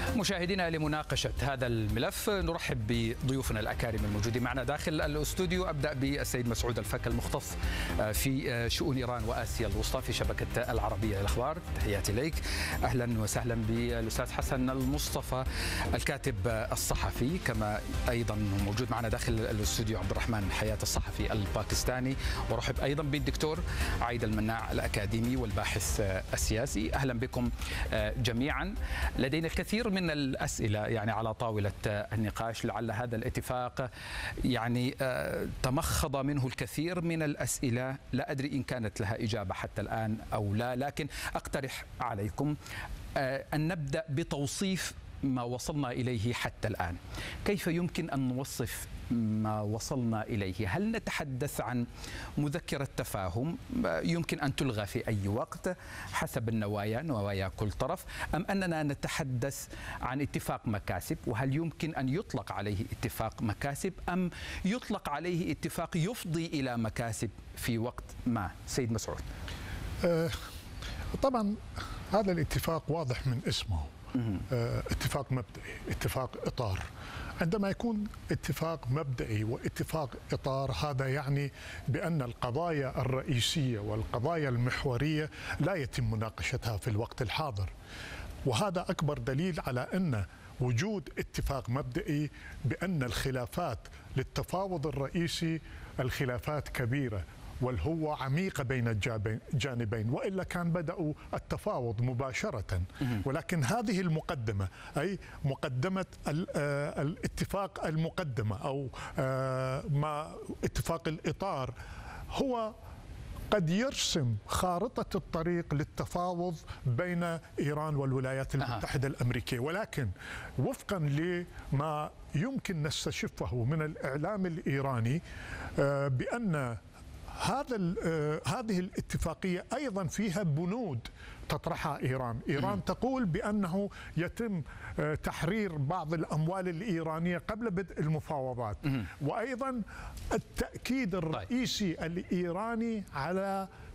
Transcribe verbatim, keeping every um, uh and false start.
مشاهدينا، لمناقشة هذا الملف نرحب بضيوفنا الأكارم الموجودين معنا داخل الاستوديو. أبدأ بالسيد مسعود الفك المختص في شؤون إيران وآسيا الوسطى في شبكة العربية للأخبار، تحياتي إليك. أهلا وسهلا بالأستاذ حسن المصطفى الكاتب الصحفي، كما أيضا موجود معنا داخل الاستوديو عبد الرحمن حياة الصحفي الباكستاني، ورحب أيضا بالدكتور عايد المناع الأكاديمي والباحث السياسي. أهلا بكم جميعا. لدينا الكثير من الأسئلة يعني على طاولة النقاش، لعل هذا الاتفاق يعني تمخض منه الكثير من الأسئلة، لا أدري إن كانت لها إجابة حتى الآن أو لا، لكن أقترح عليكم أن نبدأ بتوصيف ما وصلنا إليه حتى الآن. كيف يمكن أن نوصف ما وصلنا إليه؟ هل نتحدث عن مذكرة تفاهم يمكن أن تلغى في أي وقت حسب النوايا، نوايا كل طرف، أم أننا نتحدث عن اتفاق مكاسب؟ وهل يمكن أن يطلق عليه اتفاق مكاسب أم يطلق عليه اتفاق يفضي إلى مكاسب في وقت ما؟ سيد مسعود. أه طبعا هذا الاتفاق واضح من اسمه، أه اتفاق مبدئي، اتفاق إطار. عندما يكون اتفاق مبدئي واتفاق إطار، هذا يعني بأن القضايا الرئيسية والقضايا المحورية لا يتم مناقشتها في الوقت الحاضر، وهذا أكبر دليل على أن وجود اتفاق مبدئي بأن الخلافات للتفاوض الرئيسي الخلافات كبيرة والهوة عميقة بين الجانبين، وإلا كان بدأوا التفاوض مباشرة. ولكن هذه المقدمة، أي مقدمة الاتفاق المقدمة أو ما اتفاق الإطار، هو قد يرسم خارطة الطريق للتفاوض بين إيران والولايات المتحدة الأمريكية. ولكن وفقا لما يمكن نستشفه من الإعلام الإيراني بأن هذا هذه الاتفاقية أيضا فيها بنود تطرحها إيران. إيران تقول بأنه يتم تحرير بعض الأموال الإيرانية قبل بدء المفاوضات، وأيضا التأكيد الرئيسي الإيراني على